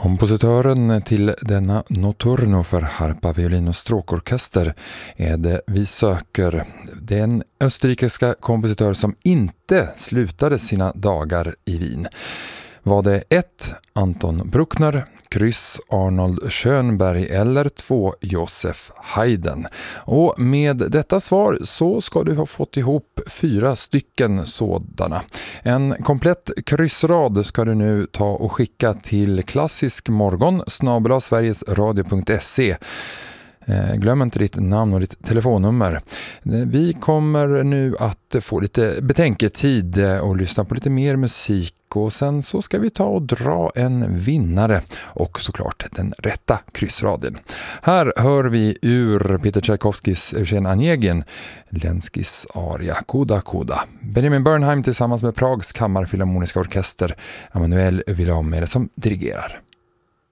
Kompositören till denna Notturno för harpa, violin och stråkorkester är det vi söker. Det är en österrikiska kompositör som inte slutade sina dagar i Wien. Var det 1. Anton Bruckner, kryss Arnold Schönberg eller 2. Josef Haydn? Och med detta svar så ska du ha fått ihop 4 stycken sådana. En komplett kryssrad ska du nu ta och skicka till klassiskmorgon@sverigesradio.se. Glöm inte ditt namn och ditt telefonnummer. Vi kommer nu att få lite betänketid och lyssna på lite mer musik, och sen så ska vi ta och dra en vinnare och såklart den rätta kryssraden. Här hör vi ur Peter Tchaikovskys Eugen Onegin, Lenskis aria Koda Koda. Benjamin Bernheim tillsammans med Prags kammarfilharmoniska orkester, Emanuel Villaume som dirigerar.